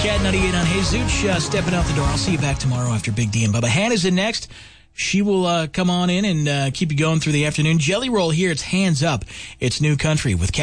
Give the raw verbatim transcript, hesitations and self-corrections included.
Cat ninety-eight on Jesus, uh, stepping out the door. I'll see you back tomorrow after Big D and Bubba. Hannah's in next. She will uh, come on in and uh, keep you going through the afternoon. Jelly Roll here. It's Hands Up. It's New Country with Cat.